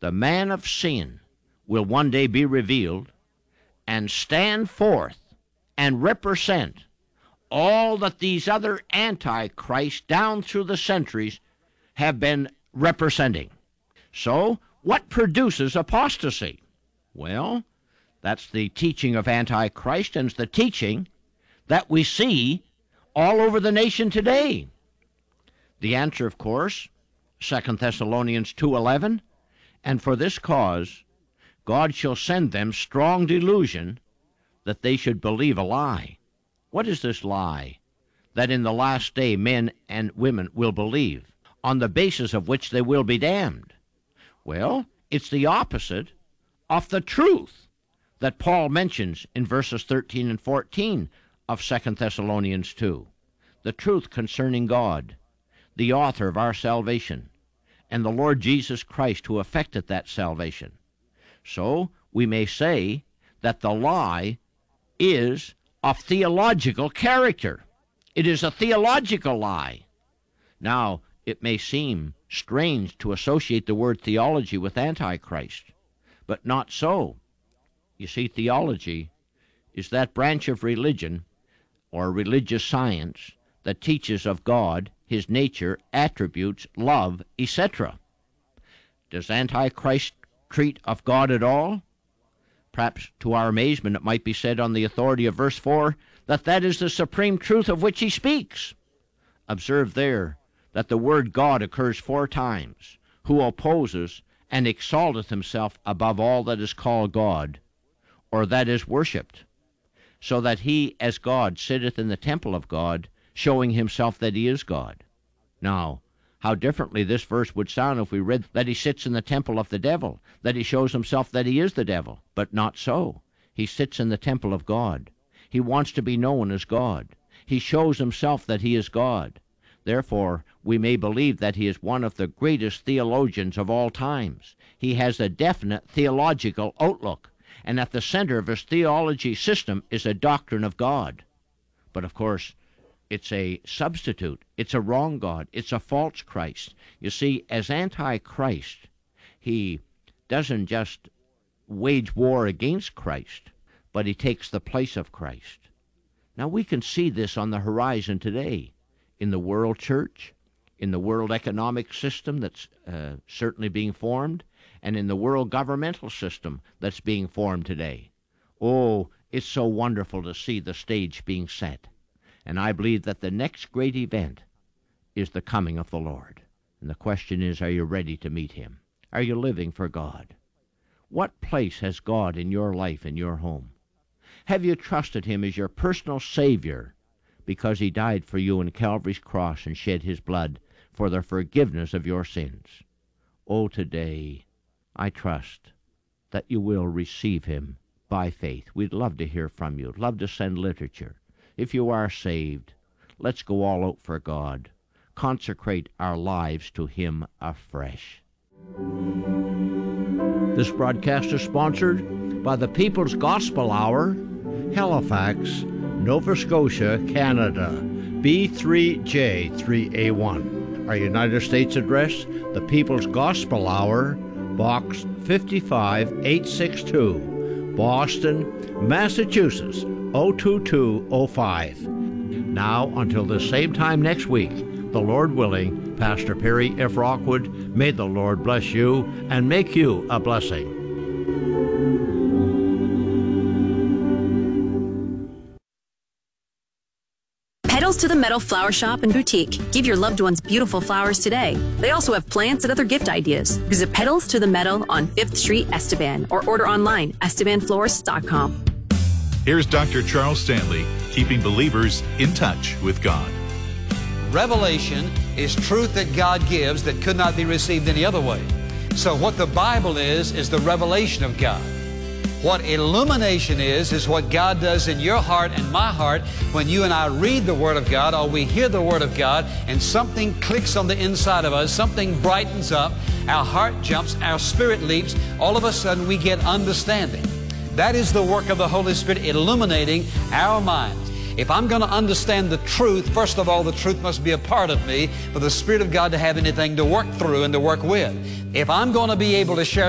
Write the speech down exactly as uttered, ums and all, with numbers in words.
the man of sin will one day be revealed and stand forth and represent all that these other antichrists down through the centuries have been representing. So, what produces apostasy? Well, that's the teaching of Antichrist, and it's the teaching that we see all over the nation today. The answer, of course, Second Thessalonians two eleven, and for this cause God shall send them strong delusion that they should believe a lie. What is this lie? That in the last day men and women will believe, on the basis of which they will be damned. Well, it's the opposite of the truth that Paul mentions in verses thirteen and fourteen of Second Thessalonians two. The truth concerning God, the author of our salvation, and the Lord Jesus Christ who effected that salvation. So we may say that the lie is of theological character. It is a theological lie. Now, it may seem strange to associate the word theology with Antichrist, but not so. You see, theology is that branch of religion or religious science that teaches of God, his nature, attributes, love, et cetera. Does Antichrist treat of God at all? Perhaps to our amazement it might be said on the authority of verse four that that is the supreme truth of which he speaks. Observe there that the word God occurs four times, who opposes and exalteth himself above all that is called God, or that is worshipped, so that he as God sitteth in the temple of God, showing himself that he is God. Now, how differently this verse would sound if we read that he sits in the temple of the devil, that he shows himself that he is the devil. But not so. He sits in the temple of God. He wants to be known as God. He shows himself that he is God. Therefore, we may believe that he is one of the greatest theologians of all times. He has a definite theological outlook, and at the center of his theology system is a doctrine of God. But of course, it's a substitute. It's a wrong God. It's a false Christ. You see, as Antichrist, he doesn't just wage war against Christ, but he takes the place of Christ. Now, we can see this on the horizon today in the world church, in the world economic system that's uh, certainly being formed, and in the world governmental system that's being formed today. Oh, it's so wonderful to see the stage being set. And I believe that the next great event is the coming of the Lord. And the question is, are you ready to meet him? Are you living for God? What place has God in your life, in your home? Have you trusted him as your personal Savior because he died for you on Calvary's cross and shed his blood for the forgiveness of your sins? Oh, today, I trust that you will receive him by faith. We'd love to hear from you. Love to send literature. If you are saved, let's go all out for God. Consecrate our lives to him afresh. This broadcast is sponsored by the People's Gospel Hour, Halifax, Nova Scotia, Canada, B three J three A one. Our United States address, the People's Gospel Hour, Box five eight six two, Boston, Massachusetts, oh two two oh five. Now, until the same time next week, the Lord willing, Pastor Perry F. Rockwood, may the Lord bless you and make you a blessing. Petals to the Meadow Flower Shop and Boutique. Give your loved ones beautiful flowers today. They also have plants and other gift ideas. Visit Petals to the Meadow on fifth Street, Esteban, or order online, esteban florist dot com. Here's Doctor Charles Stanley, keeping believers in touch with God. Revelation is truth that God gives that could not be received any other way. So what the Bible is, is the revelation of God. What illumination is, is what God does in your heart and my heart when you and I read the Word of God or we hear the Word of God and something clicks on the inside of us, something brightens up, our heart jumps, our spirit leaps, all of a sudden we get understanding. That is the work of the Holy Spirit illuminating our minds. If I'm going to understand the truth, first of all, the truth must be a part of me for the Spirit of God to have anything to work through and to work with. If I'm going to be able to share